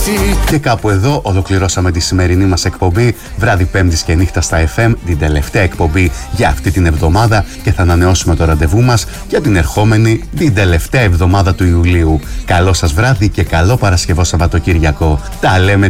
Και κάπου εδώ ολοκληρώσαμε τη σημερινή μας εκπομπή βράδυ Πέμπτης και νύχτα στα FM, την τελευταία εκπομπή για αυτή την εβδομάδα, και θα ανανεώσουμε το ραντεβού μας για την ερχόμενη, την τελευταία εβδομάδα του Ιουλίου. Καλό σας βράδυ και καλό Παρασκευό Σαββατοκύριακο. Τα λέμε